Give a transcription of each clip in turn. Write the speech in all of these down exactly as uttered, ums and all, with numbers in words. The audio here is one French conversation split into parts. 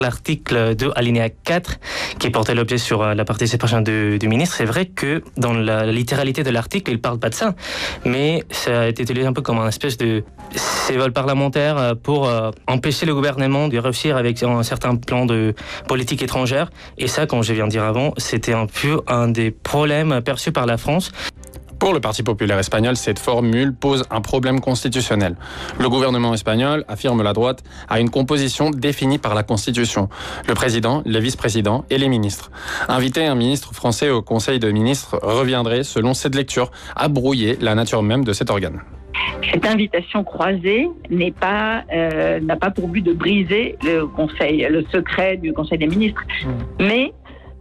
L'article deux, alinéa quatre, qui portait l'objet sur la participation du, du ministre, c'est vrai que dans la, la littéralité de l'article, il ne parle pas de ça, mais ça a été utilisé un peu comme un espèce de vol parlementaire pour euh, empêcher le gouvernement de réussir avec un certain plan de politique étrangère. Et ça, comme je viens de dire avant, c'était un peu un des problèmes perçus par la France. Pour le Parti populaire espagnol, cette formule pose un problème constitutionnel. Le gouvernement espagnol, affirme la droite, a une composition définie par la Constitution. Le président, les vice-présidents et les ministres. Inviter un ministre français au Conseil des ministres reviendrait, selon cette lecture, à brouiller la nature même de cet organe. Cette invitation croisée n'est pas, euh, n'a pas pour but de briser le conseil, le secret du Conseil des ministres, mmh. mais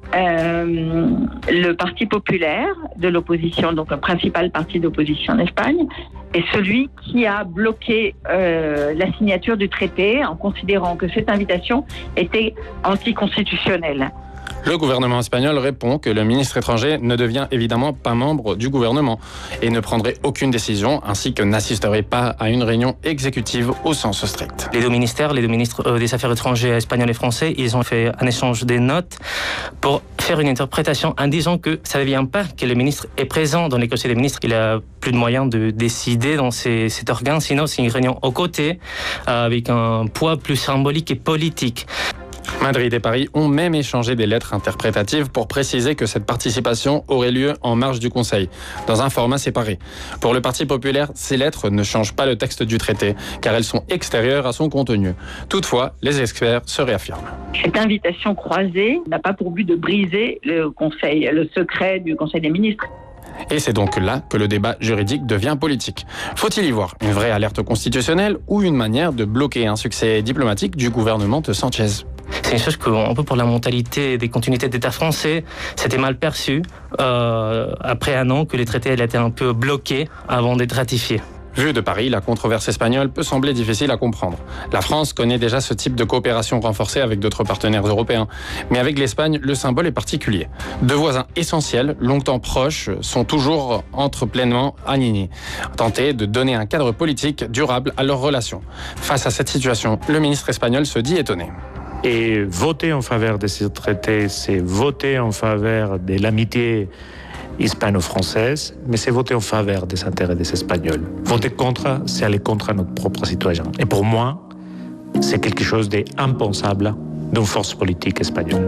Euh, le Parti populaire de l'opposition, donc le principal parti d'opposition en Espagne, est celui qui a bloqué euh, la signature du traité en considérant que cette invitation était anticonstitutionnelle. Le gouvernement espagnol répond que le ministre étranger ne devient évidemment pas membre du gouvernement et ne prendrait aucune décision, ainsi que n'assisterait pas à une réunion exécutive au sens strict. Les deux ministères, les deux ministres euh, des Affaires étrangères espagnols et français, ils ont fait un échange des notes pour faire une interprétation en disant que ça ne vient pas que le ministre est présent dans les conseils des ministres, qu'il a plus de moyens de décider dans ces, cet organe, sinon c'est une réunion aux côtés euh, avec un poids plus symbolique et politique. Madrid et Paris ont même échangé des lettres interprétatives pour préciser que cette participation aurait lieu en marge du Conseil, dans un format séparé. Pour le Parti populaire, ces lettres ne changent pas le texte du traité, car elles sont extérieures à son contenu. Toutefois, les experts se réaffirment. Cette invitation croisée n'a pas pour but de briser le Conseil, le secret du Conseil des ministres. Et c'est donc là que le débat juridique devient politique. Faut-il y voir une vraie alerte constitutionnelle ou une manière de bloquer un succès diplomatique du gouvernement de Sanchez ? C'est une chose qu'un peu pour la mentalité des continuités d'État français, c'était mal perçu euh, après un an que les traités étaient un peu bloqués avant d'être ratifiés. Vu de Paris, la controverse espagnole peut sembler difficile à comprendre. La France connaît déjà ce type de coopération renforcée avec d'autres partenaires européens. Mais avec l'Espagne, le symbole est particulier. Deux voisins essentiels, longtemps proches, sont toujours entre pleinement alignés. Tenter de donner un cadre politique durable à leurs relations. Face à cette situation, le ministre espagnol se dit étonné. Et voter en faveur de ce traité, c'est voter en faveur de l'amitié hispano-française, mais c'est voter en faveur des intérêts des Espagnols. Voter contre, c'est aller contre notre propre citoyen. Et pour moi, c'est quelque chose d'impensable d'une force politique espagnole.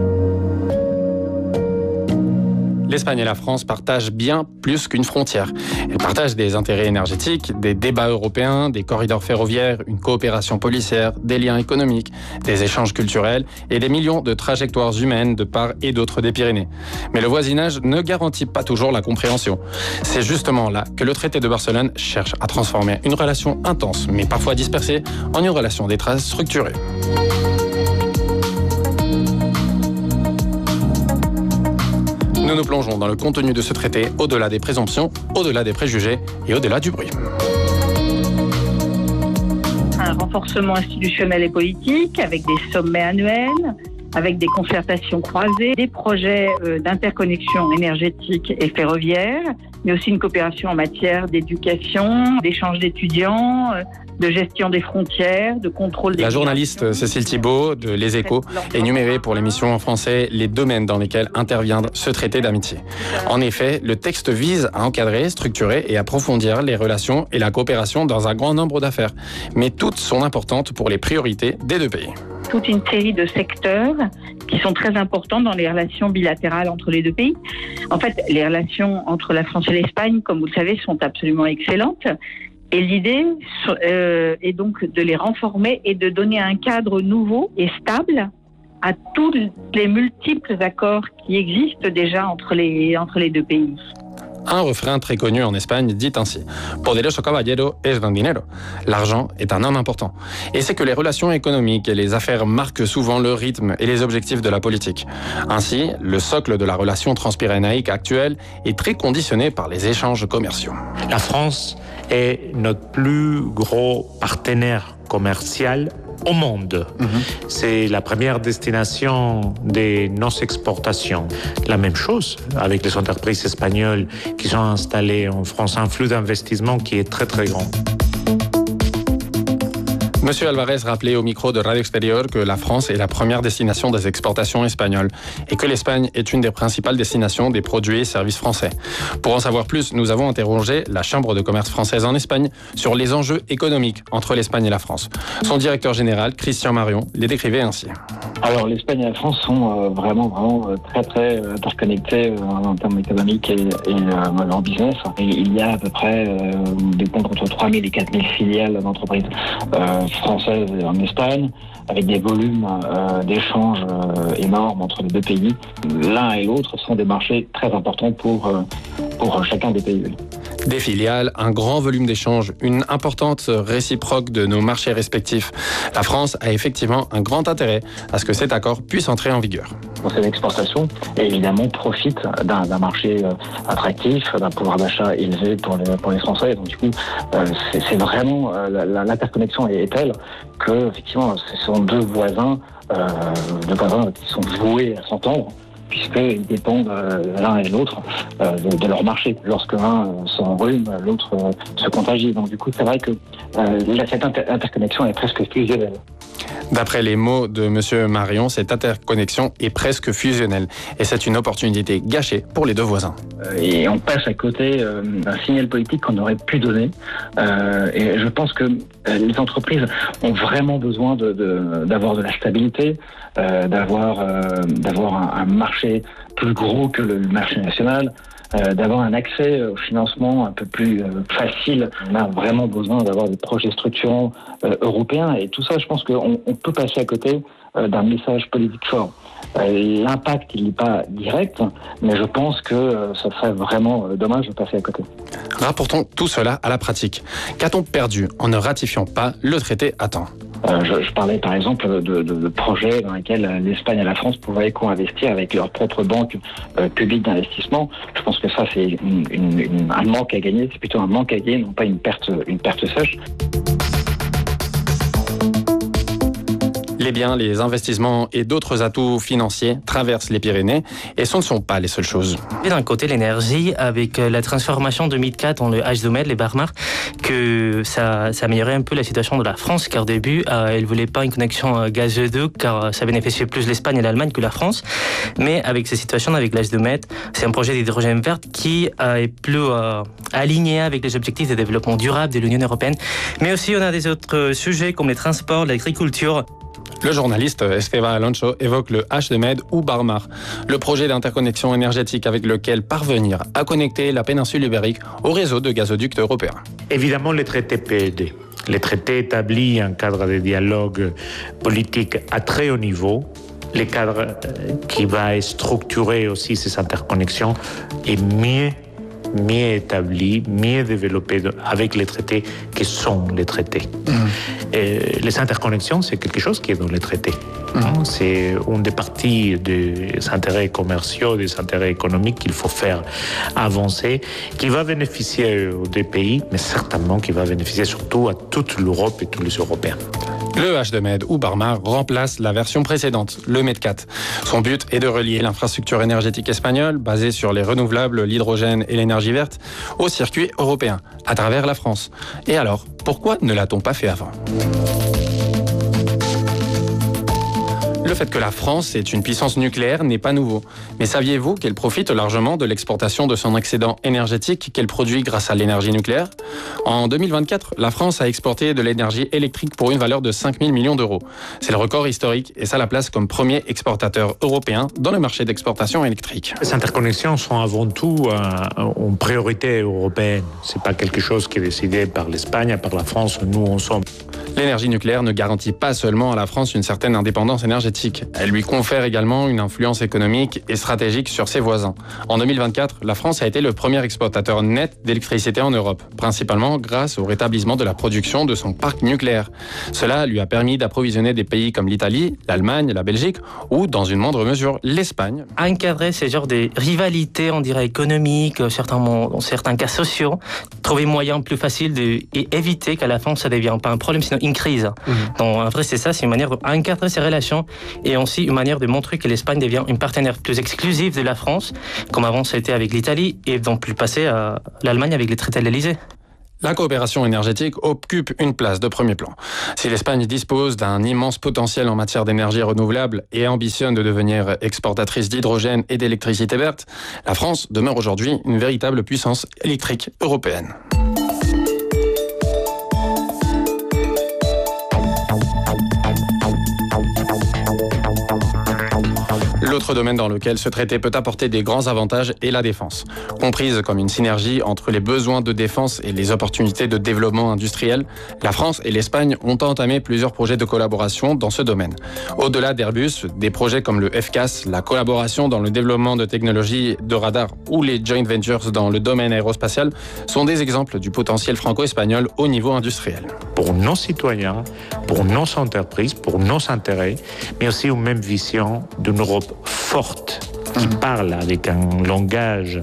L'Espagne et la France partagent bien plus qu'une frontière. Elles partagent des intérêts énergétiques, des débats européens, des corridors ferroviaires, une coopération policière, des liens économiques, des échanges culturels et des millions de trajectoires humaines de part et d'autre des Pyrénées. Mais le voisinage ne garantit pas toujours la compréhension. C'est justement là que le traité de Barcelone cherche à transformer une relation intense, mais parfois dispersée, en une relation d'étrave structurée. Nous nous plongeons dans le contenu de ce traité, au-delà des présomptions, au-delà des préjugés et au-delà du bruit. Un renforcement institutionnel et politique avec des sommets annuels, avec des concertations croisées, des projets d'interconnexion énergétique et ferroviaire, mais aussi une coopération en matière d'éducation, d'échange d'étudiants, de gestion des frontières, de contrôle des... La journaliste Cécile Thibault de Les Échos énumérait pour l'émission en français les domaines dans lesquels intervient ce traité d'amitié. En effet, le texte vise à encadrer, structurer et approfondir les relations et la coopération dans un grand nombre d'affaires. Mais toutes sont importantes pour les priorités des deux pays. Toute une série de secteurs qui sont très importants dans les relations bilatérales entre les deux pays. En fait, les relations entre la France et l'Espagne, comme vous le savez, sont absolument excellentes. Et l'idée euh, est donc de les renforcer et de donner un cadre nouveau et stable à tous les multiples accords qui existent déjà entre les, entre les deux pays. Un refrain très connu en Espagne dit ainsi « Poderoso caballero es don dinero ». L'argent est un homme important. Et c'est que les relations économiques et les affaires marquent souvent le rythme et les objectifs de la politique. Ainsi, le socle de la relation transpyrénaïque actuelle est très conditionné par les échanges commerciaux. La France est notre plus gros partenaire commercial au monde. Mm-hmm. C'est la première destination de nos exportations. La même chose avec les entreprises espagnoles qui sont installées en France, un flux d'investissement qui est très très grand. Monsieur Alvarez rappelait au micro de Radio Extérieur que la France est la première destination des exportations espagnoles et que l'Espagne est une des principales destinations des produits et services français. Pour en savoir plus, nous avons interrogé la Chambre de commerce française en Espagne sur les enjeux économiques entre l'Espagne et la France. Son directeur général, Christian Marion, les décrivait ainsi. Alors l'Espagne et la France sont euh, vraiment, vraiment euh, très, très euh, interconnectés euh, en termes économiques et, et euh, en business. Et il y a à peu près euh, des comptes entre trois mille et quatre mille filiales d'entreprises euh, françaises en Espagne, avec des volumes euh, d'échanges euh, énormes entre les deux pays. L'un et l'autre sont des marchés très importants pour, euh, pour chacun des pays. Des filiales, un grand volume d'échanges, une importante réciproque de nos marchés respectifs. La France a effectivement un grand intérêt à ce que cet accord puisse entrer en vigueur. Cette exportation, évidemment, profite d'un, d'un marché attractif, d'un pouvoir d'achat élevé pour les, pour les Français. Donc, du coup, euh, c'est, c'est vraiment, euh, la, l'interconnexion est, est telle que, effectivement, ce sont deux voisins, euh, deux voisins qui sont voués à s'entendre, puisqu'ils dépendent euh, l'un et l'autre euh, de, de leur marché. Lorsque l'un euh, s'enrhume, l'autre euh, se contagie. Donc du coup, c'est vrai que euh, cette inter- interconnexion est presque fusionnelle. D'après les mots de M. Marion, cette interconnexion est presque fusionnelle et c'est une opportunité gâchée pour les deux voisins. Et on passe à côté euh, d'un signal politique qu'on aurait pu donner. Euh, et je pense que euh, les entreprises ont vraiment besoin de, de, d'avoir de la stabilité, euh, d'avoir, euh, d'avoir un, un marché plus gros que le marché national. Euh, d'avoir un accès au financement un peu plus euh, facile. On a vraiment besoin d'avoir des projets structurants euh, européens et tout ça, je pense qu'on on peut passer à côté euh, d'un message politique fort. Euh, l'impact, il n'est pas direct, mais je pense que euh, ça serait vraiment euh, dommage de passer à côté. Rapportons tout cela à la pratique. Qu'a-t-on perdu en ne ratifiant pas le traité à temps ? Euh, je, je parlais par exemple de, de, de projets dans lesquels l'Espagne et la France pouvaient co-investir avec leur propre banque euh, publique d'investissement. Je pense que ça, c'est une, une, une, un manque à gagner. C'est plutôt un manque à gagner, non pas une perte, une perte sèche. Les biens, les investissements et d'autres atouts financiers traversent les Pyrénées et ce ne sont pas les seules choses. Et d'un côté, l'énergie, avec la transformation de Midcat en le H deux Med, les Barmar, que ça, ça améliorait un peu la situation de la France, car au début, euh, elle ne voulait pas une connexion gazoduc, car ça bénéficiait plus l'Espagne et l'Allemagne que la France. Mais avec ces situations, avec l'H deux Med, c'est un projet d'hydrogène vert qui euh, est plus euh, aligné avec les objectifs de développement durable de l'Union européenne. Mais aussi, on a des autres sujets comme les transports, l'agriculture. Le journaliste Esteban Alonso évoque le H deux Med ou Barmar, le projet d'interconnexion énergétique avec lequel parvenir à connecter la péninsule ibérique au réseau de gazoducs européens. Évidemment, le traité peut aider. Le traité établit un cadre de dialogue politique à très haut niveau. Le cadre qui va structurer aussi ces interconnexions est mieux mieux établi, mieux développé avec les traités qui sont les traités. Mmh. Et les interconnexions, c'est quelque chose qui est dans les traités. Mmh. C'est une des parties des intérêts commerciaux, des intérêts économiques qu'il faut faire avancer, qui va bénéficier aux deux pays, mais certainement qui va bénéficier surtout à toute l'Europe et tous les Européens. Le H deux Med ou Barmar remplace la version précédente, le Medcat. Son but est de relier l'infrastructure énergétique espagnole, basée sur les renouvelables, l'hydrogène et l'énergie verte, au circuit européen, à travers la France. Et alors, pourquoi ne l'a-t-on pas fait avant ? Le fait que la France est une puissance nucléaire n'est pas nouveau. Mais saviez-vous qu'elle profite largement de l'exportation de son excédent énergétique qu'elle produit grâce à l'énergie nucléaire ? En deux mille vingt-quatre, la France a exporté de l'énergie électrique pour une valeur de cinq mille millions d'euros. C'est le record historique et ça la place comme premier exportateur européen dans le marché d'exportation électrique. Les interconnexions sont avant tout euh, une priorité européenne. Ce n'est pas quelque chose qui est décidé par l'Espagne, par la France, nous ensemble. L'énergie nucléaire ne garantit pas seulement à la France une certaine indépendance énergétique. Elle lui confère également une influence économique et stratégique sur ses voisins. En deux mille vingt-quatre, la France a été le premier exportateur net d'électricité en Europe, principalement grâce au rétablissement de la production de son parc nucléaire. Cela lui a permis d'approvisionner des pays comme l'Italie, l'Allemagne, la Belgique ou, dans une moindre mesure, l'Espagne. Encadrer ces genres de rivalités, on dirait économiques, certains, dans certains cas sociaux, trouver moyen plus facile d'éviter qu'à la fin ça ne devienne pas un problème, sinon une crise. Mmh. Donc en vrai c'est ça, c'est une manière d'encadrer ces relations et aussi une manière de montrer que l'Espagne devient une partenaire plus exclusive de la France, comme avant c'était avec l'Italie et donc plus passer à l'Allemagne avec les traités de l'Élysée. La coopération énergétique occupe une place de premier plan. Si l'Espagne dispose d'un immense potentiel en matière d'énergie renouvelable et ambitionne de devenir exportatrice d'hydrogène et d'électricité verte, la France demeure aujourd'hui une véritable puissance électrique européenne. L'autre domaine dans lequel ce traité peut apporter des grands avantages est la défense. Comprise comme une synergie entre les besoins de défense et les opportunités de développement industriel, la France et l'Espagne ont entamé plusieurs projets de collaboration dans ce domaine. Au-delà d'Airbus, des projets comme le F C A S, la collaboration dans le développement de technologies de radar ou les joint ventures dans le domaine aérospatial sont des exemples du potentiel franco-espagnol au niveau industriel. Pour nos citoyens, pour nos entreprises, pour nos intérêts, mais aussi une même vision d'une Europe forte, qui parle avec un langage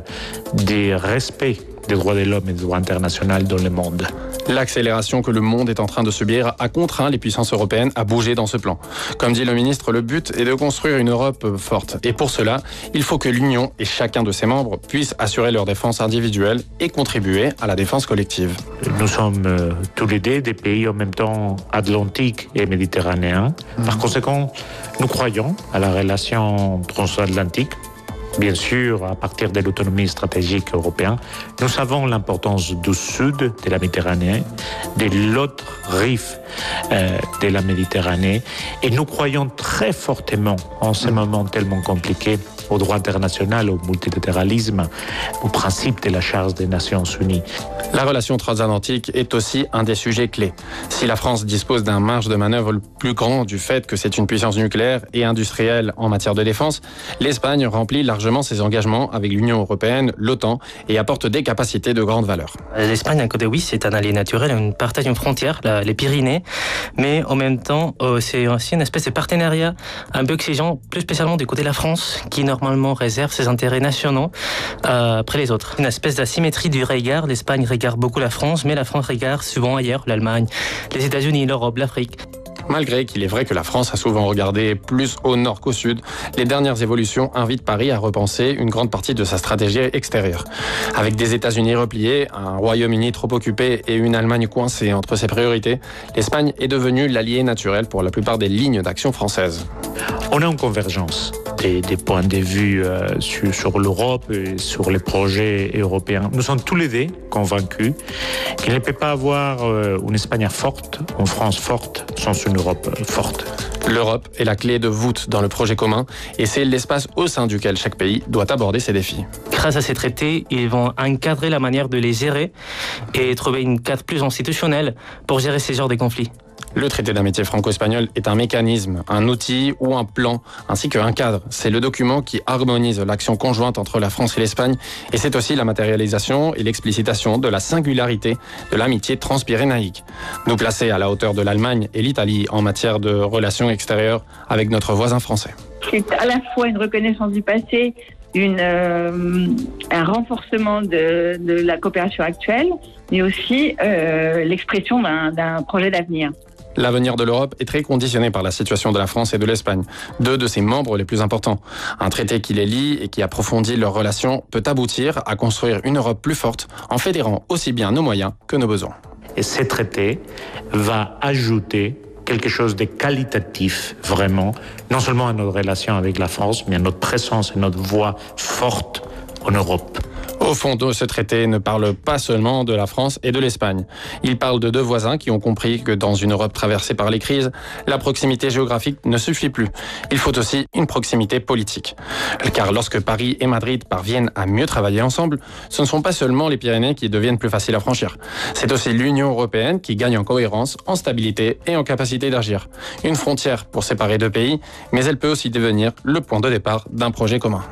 de respect des droits de l'homme et des droits internationaux dans le monde. L'accélération que le monde est en train de subir a contraint les puissances européennes à bouger dans ce plan. Comme dit le ministre, le but est de construire une Europe forte. Et pour cela, il faut que l'Union et chacun de ses membres puissent assurer leur défense individuelle et contribuer à la défense collective. Nous sommes euh, tous les deux des pays en même temps atlantiques et méditerranéens. Par conséquent, nous croyons à la relation transatlantique. Bien sûr, à partir de l'autonomie stratégique européenne, nous savons l'importance du sud de la Méditerranée, de l'autre rive euh, de la Méditerranée, et nous croyons très fortement, en ce moment tellement compliqué, au droit international, au multilatéralisme, au principe de la Charte des Nations Unies. La relation transatlantique est aussi un des sujets clés. Si la France dispose d'un marge de manœuvre le plus grand du fait que c'est une puissance nucléaire et industrielle en matière de défense, l'Espagne remplit largement ses engagements avec l'Union européenne, l'OTAN et apporte des capacités de grande valeur. L'Espagne, d'un côté, oui, c'est un allié naturel, on partage une frontière, la, les Pyrénées, mais en même temps, euh, c'est aussi une espèce de partenariat un peu exigeant, plus spécialement du côté de la France, qui normalement réserve ses intérêts nationaux euh, après les autres. Une espèce d'asymétrie du regard. L'Espagne regarde beaucoup la France, mais la France regarde souvent ailleurs, l'Allemagne, les États-Unis, l'Europe, l'Afrique. Malgré qu'il est vrai que la France a souvent regardé plus au nord qu'au sud, les dernières évolutions invitent Paris à repenser une grande partie de sa stratégie extérieure. Avec des États-Unis repliés, un Royaume-Uni trop occupé et une Allemagne coincée entre ses priorités, l'Espagne est devenue l'allié naturel pour la plupart des lignes d'action françaises. On a une convergence des, des points de vue euh, sur, sur l'Europe et sur les projets européens. Nous sommes tous les deux convaincus qu'il ne peut pas avoir euh, une Espagne forte, une France forte, sans une Europe forte. L'Europe est la clé de voûte dans le projet commun et c'est l'espace au sein duquel chaque pays doit aborder ses défis. Grâce à ces traités, ils vont encadrer la manière de les gérer et trouver une cadre plus institutionnelle pour gérer ces genres de conflits. Le traité d'amitié franco-espagnol est un mécanisme, un outil ou un plan, ainsi qu'un cadre. C'est le document qui harmonise l'action conjointe entre la France et l'Espagne et c'est aussi la matérialisation et l'explicitation de la singularité de l'amitié transpyrénaïque. Nous placer à la hauteur de l'Allemagne et l'Italie en matière de relations extérieures avec notre voisin français. C'est à la fois une reconnaissance du passé, une, euh, un renforcement de, de la coopération actuelle, mais aussi euh, l'expression d'un, d'un projet d'avenir. L'avenir de l'Europe est très conditionné par la situation de la France et de l'Espagne, deux de ses membres les plus importants. Un traité qui les lie et qui approfondit leurs relations peut aboutir à construire une Europe plus forte en fédérant aussi bien nos moyens que nos besoins. Et ce traité va ajouter quelque chose de qualitatif, vraiment, non seulement à notre relation avec la France, mais à notre présence et notre voix forte en Europe. Au fond, ce traité ne parle pas seulement de la France et de l'Espagne. Il parle de deux voisins qui ont compris que dans une Europe traversée par les crises, la proximité géographique ne suffit plus. Il faut aussi une proximité politique. Car lorsque Paris et Madrid parviennent à mieux travailler ensemble, ce ne sont pas seulement les Pyrénées qui deviennent plus faciles à franchir. C'est aussi l'Union européenne qui gagne en cohérence, en stabilité et en capacité d'agir. Une frontière pour séparer deux pays, mais elle peut aussi devenir le point de départ d'un projet commun.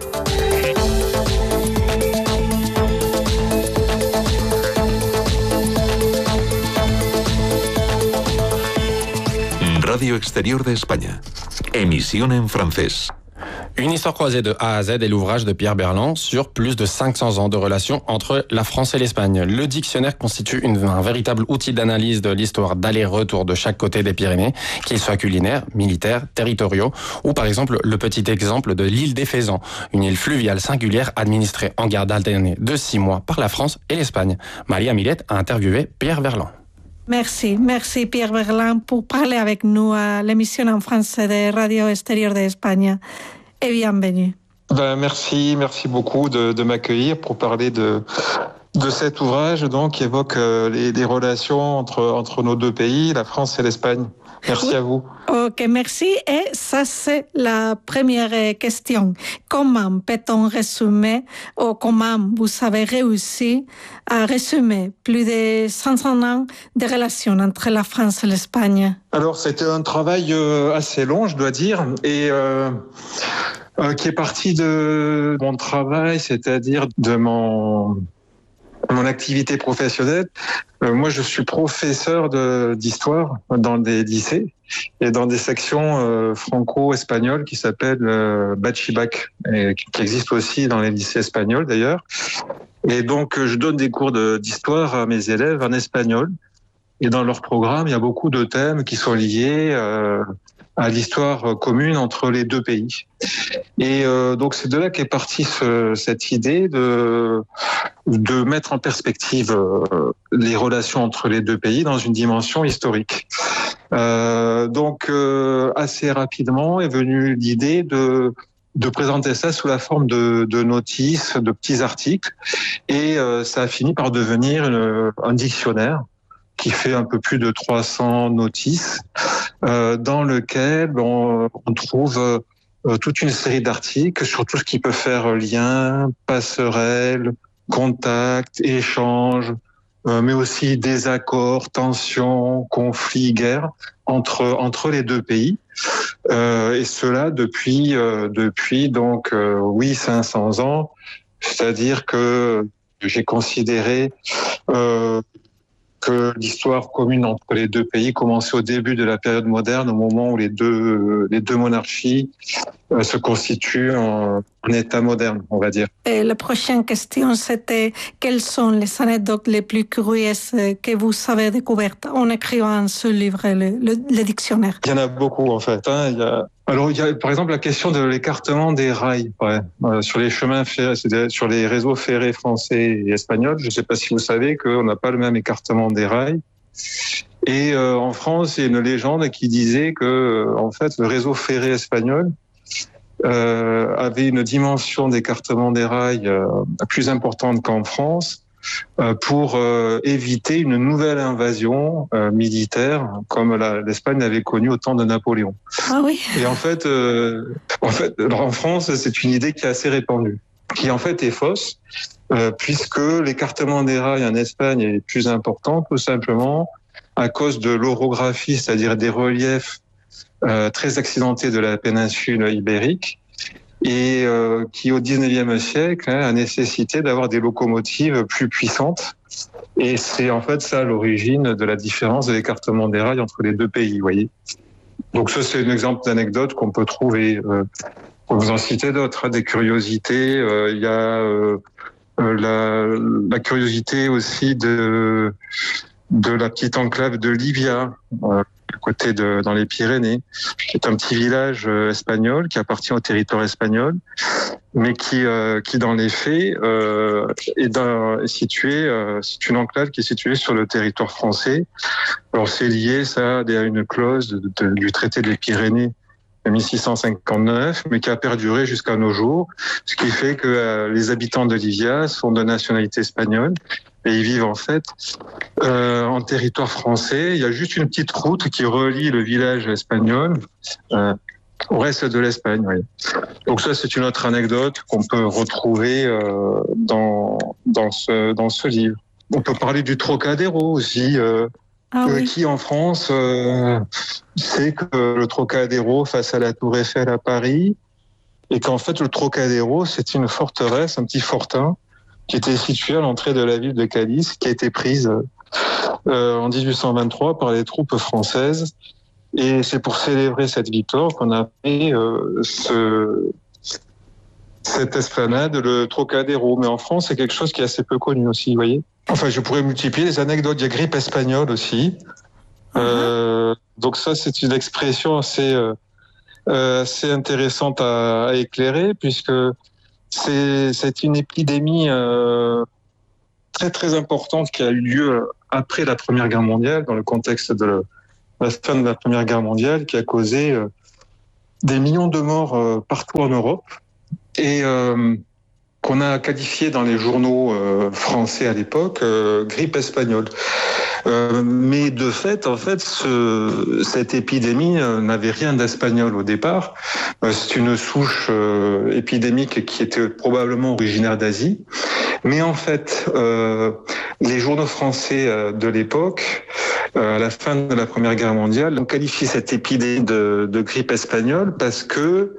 Radio Exterior de España. Emisión en francés. Une histoire croisée de A à Z est l'ouvrage de Pierre Berland sur plus de cinq cents ans de relations entre la France et l'Espagne. Le dictionnaire constitue une, un véritable outil d'analyse de l'histoire d'aller-retour de chaque côté des Pyrénées, qu'il soit culinaire, militaire, territoriaux, ou par exemple le petit exemple de l'île des Faisans, une île fluviale singulière administrée en garde alternée de six mois par la France et l'Espagne. Maria Millet a interviewé Pierre Berland. Merci, merci Pierre Berland pour parler avec nous à l'émission en français de Radio Extérieure d'Espagne. Et bienvenue. Ben, merci, merci beaucoup de, de m'accueillir pour parler de, de cet ouvrage donc, qui évoque euh, les, les relations entre, entre nos deux pays, la France et l'Espagne. Merci à vous. Ok, merci. Et ça, c'est la première question. Comment peut-on résumer, ou comment vous avez réussi à résumer plus de cinq cents ans de relations entre la France et l'Espagne? Alors, c'était un travail euh, assez long, je dois dire, et euh, euh, qui est parti de mon travail, c'est-à-dire de mon... mon activité professionnelle. Euh, moi, je suis professeur de, d'histoire dans des lycées et dans des sections euh, franco-espagnoles qui s'appellent euh, Bachibac, et qui existent aussi dans les lycées espagnols d'ailleurs. Et donc, je donne des cours de, d'histoire à mes élèves en espagnol. Et dans leur programme, il y a beaucoup de thèmes qui sont liés euh, à l'histoire commune entre les deux pays. Et euh, donc c'est de là qu'est partie ce, cette idée de de mettre en perspective euh, les relations entre les deux pays dans une dimension historique. Euh, donc euh, assez rapidement est venue l'idée de de présenter ça sous la forme de, de notices, de petits articles, et euh, ça a fini par devenir une, un dictionnaire qui fait un peu plus de trois cents notices, euh, dans lequel on, on trouve euh, toute une série d'articles sur tout ce qui peut faire lien, passerelle, contact, échange, euh, mais aussi désaccords, tensions, conflits, guerres entre entre les deux pays, euh, et cela depuis euh, depuis donc euh, oui cinq cents ans, c'est-à-dire que j'ai considéré euh, que l'histoire commune entre les deux pays commençait au début de la période moderne, au moment où les deux, les deux monarchies euh, se constituent en, en État moderne, on va dire. Et la prochaine question, c'était quelles sont les anecdotes les plus curieuses que vous avez découvertes en écrivant ce livre, le, le, le dictionnaire? Il y en a beaucoup, en fait. Hein. Il y a... Alors, il y a par exemple la question de l'écartement des rails, ouais, euh, sur les chemins ferrés, c'est-à-dire sur les réseaux ferrés français et espagnols. Je ne sais pas si vous savez qu'on n'a pas le même écartement des rails. Et euh, en France, il y a une légende qui disait que, euh, en fait, le réseau ferré espagnol euh, avait une dimension d'écartement des rails euh, plus importante qu'en France, euh, pour euh, éviter une nouvelle invasion euh, militaire comme la, l'Espagne avait connue au temps de Napoléon. Ah oui. Et en fait, euh, en fait, en France, c'est une idée qui est assez répandue, qui en fait est fausse, euh, puisque l'écartement des rails en Espagne est plus important, tout simplement à cause de l'orographie, c'est-à-dire des reliefs euh, très accidentés de la péninsule ibérique, et euh, qui au dix-neuvième siècle hein, a nécessité d'avoir des locomotives plus puissantes. Et c'est en fait ça l'origine de la différence de l'écartement des rails entre les deux pays, vous voyez. Donc ça, c'est un exemple d'anecdote qu'on peut trouver. Euh, on vous en citer d'autres, hein, des curiosités. Euh, il y a euh, la, la curiosité aussi de de la petite enclave de Livia, euh, à côté de dans les Pyrénées, qui est un petit village euh, espagnol qui appartient au territoire espagnol, mais qui euh, qui dans les faits euh, est, dans, est situé, euh, c'est une enclave qui est située sur le territoire français. Alors c'est lié ça à une clause de, de, du traité des Pyrénées de mille six cent cinquante-neuf, mais qui a perduré jusqu'à nos jours, ce qui fait que euh, les habitants de Livia sont de nationalité espagnole. Et ils vivent en fait euh, en territoire français. Il y a juste une petite route qui relie le village espagnol euh, au reste de l'Espagne. Oui. Donc ça, c'est une autre anecdote qu'on peut retrouver euh, dans dans ce dans ce livre. On peut parler du Trocadéro aussi, euh, ah oui. euh, qui en France euh, sait que le Trocadéro face à la Tour Eiffel à Paris, et qu'en fait le Trocadéro, c'est une forteresse, un petit fortin, qui était située à l'entrée de la ville de Cadiz, qui a été prise euh, en dix-huit cent vingt-trois par les troupes françaises Et c'est pour célébrer cette victoire qu'on a fait euh, ce, cette esplanade, le Trocadéro. Mais en France, c'est quelque chose qui est assez peu connu aussi, vous voyez. Enfin, je pourrais multiplier les anecdotes. Il y a grippe espagnole aussi. Uh-huh. Euh, donc ça, c'est une expression assez, euh, assez intéressante à, à éclairer, puisque c'est, c'est une épidémie euh, très très importante qui a eu lieu après la Première Guerre mondiale, dans le contexte de la fin de la Première Guerre mondiale, qui a causé euh, des millions de morts euh, partout en Europe, et euh, qu'on a qualifié dans les journaux euh, français à l'époque euh, grippe espagnole. Euh, mais de fait, en fait, ce, cette épidémie euh, n'avait rien d'espagnol au départ. Euh, c'est une souche euh, épidémique qui était probablement originaire d'Asie. Mais en fait, euh, les journaux français euh, de l'époque, euh, à la fin de la Première Guerre mondiale, ont qualifié cette épidémie de, de grippe espagnole parce que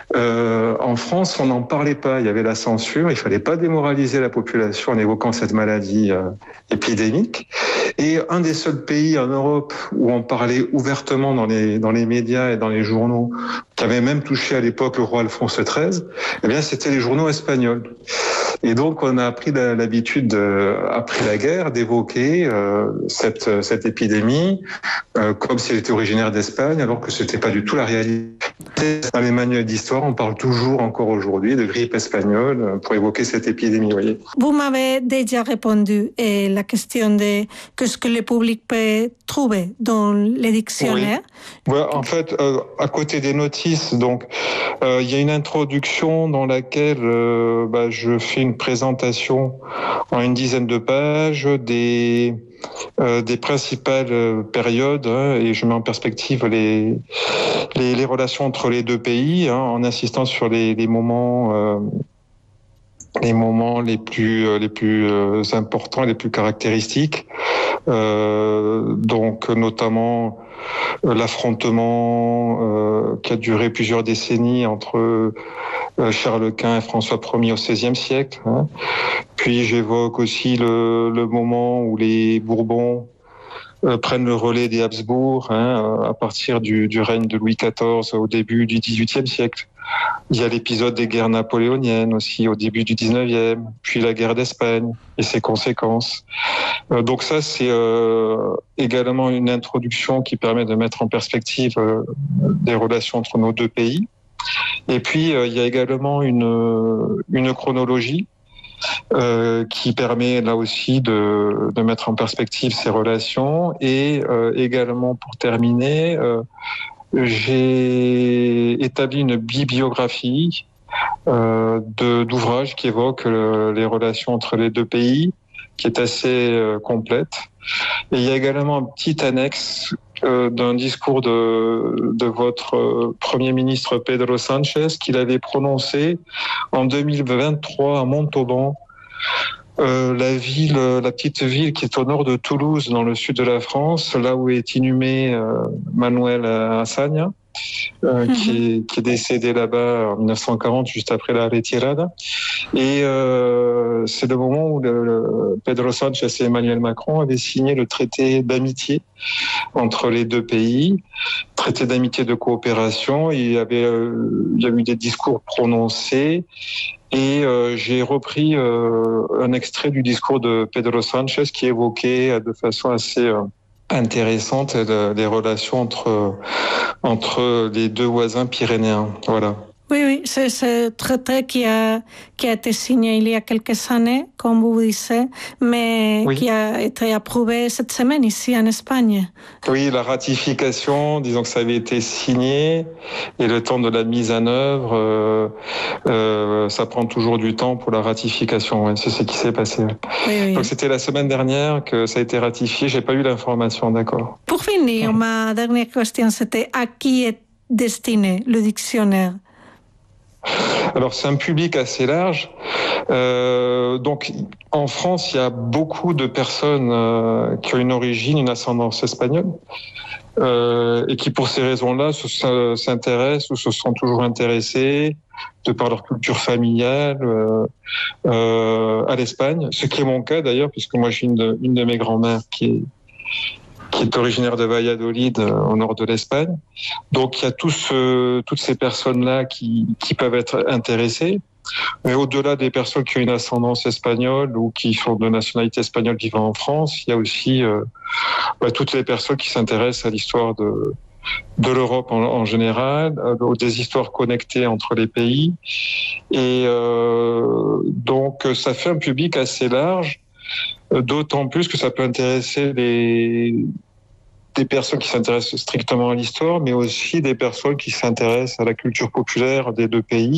euh, en France, on n'en parlait pas. Il y avait la censure. Il fallait pas démoraliser la population en évoquant cette maladie euh, épidémique. Et un des seuls pays en Europe où on parlait ouvertement dans les dans les médias et dans les journaux, qui avait même touché à l'époque le roi Alphonse treize, eh bien, c'était les journaux espagnols. Et donc, on a pris l'habitude, de, après la guerre, d'évoquer euh, cette, cette épidémie euh, comme si elle était originaire d'Espagne, alors que c'était pas du tout la réalité. Dans les manuels d'histoire, on parle toujours, encore aujourd'hui, de grippe espagnole pour évoquer cette épidémie. Vous voyez. Vous m'avez déjà répondu à la question de qu'est-ce que le public peut trouver dans les dictionnaires. Oui. Ouais, en fait, euh, à côté des notices, donc, euh, il y a une introduction dans laquelle euh, bah, je fais une présentation en une dizaine de pages des euh, des principales périodes hein, et je mets en perspective les les, les relations entre les deux pays hein, en insistant sur les, les moments euh, les moments les plus les plus euh, importants et les plus caractéristiques. Euh, donc notamment euh, l'affrontement euh, qui a duré plusieurs décennies entre euh, Charles Quint et François Ier au seizième siècle. Hein. Puis j'évoque aussi le, le moment où les Bourbons euh, prennent le relais des Habsbourg hein, à partir du, du règne de Louis quatorze au début du dix-huitième siècle. Il y a l'épisode des guerres napoléoniennes aussi au début du dix-neuvième, puis la guerre d'Espagne et ses conséquences. Euh, donc ça, c'est euh, également une introduction qui permet de mettre en perspective euh, des relations entre nos deux pays. Et puis, euh, il y a également une, une chronologie euh, qui permet là aussi de, de mettre en perspective ces relations. Et euh, également, pour terminer, euh, j'ai établi une bibliographie euh, de, d'ouvrages qui évoquent le, les relations entre les deux pays, qui est assez euh, complète. Et il y a également un petit annexe euh, d'un discours de, de votre euh, Premier ministre Pedro Sánchez qu'il avait prononcé en deux mille vingt-trois à Montauban. Euh, la ville, la petite ville qui est au nord de Toulouse, dans le sud de la France, là où est inhumé euh, Manuel Azaña, euh, mm-hmm. qui, est, qui est décédé là-bas en mille neuf cent quarante, juste après la retirada. Et euh, c'est le moment où le, le Pedro Sánchez et Emmanuel Macron avaient signé le traité d'amitié entre les deux pays, traité d'amitié de coopération. Il y avait, euh, il y a eu des discours prononcés. Et euh, j'ai repris euh, un extrait du discours de Pedro Sánchez qui évoquait de façon assez euh, intéressante euh, les relations entre entre les deux voisins pyrénéens. Voilà. Oui, oui, c'est ce traité qui a, qui a été signé il y a quelques années, comme vous disiez, mais oui. qui a été approuvé cette semaine ici en Espagne. Oui, la ratification, disons que ça avait été signé, et le temps de la mise en œuvre, euh, euh, ça prend toujours du temps pour la ratification. Ouais, c'est ce qui s'est passé. Oui, oui. Donc c'était la semaine dernière que ça a été ratifié. J'ai pas eu l'information, d'accord. Pour finir, ma dernière question, c'était à qui est destiné le dictionnaire? Alors c'est un public assez large. Euh, donc en France, il y a beaucoup de personnes euh, qui ont une origine, une ascendance espagnole, euh, et qui pour ces raisons-là se, s'intéressent ou se sont toujours intéressés, de par leur culture familiale, euh, euh, à l'Espagne. Ce qui est mon cas d'ailleurs, puisque moi j'ai une de, une de mes grand-mères qui est qui est originaire de Valladolid, euh, au nord de l'Espagne. Donc il y a tous, euh, toutes ces personnes-là qui, qui peuvent être intéressées. Mais au-delà des personnes qui ont une ascendance espagnole ou qui sont de nationalité espagnole vivant en France, il y a aussi euh, bah, toutes les personnes qui s'intéressent à l'histoire de, de l'Europe en, en général, euh, des histoires connectées entre les pays. Et euh, donc ça fait un public assez large, d'autant plus que ça peut intéresser les... des personnes qui s'intéressent strictement à l'histoire, mais aussi des personnes qui s'intéressent à la culture populaire des deux pays.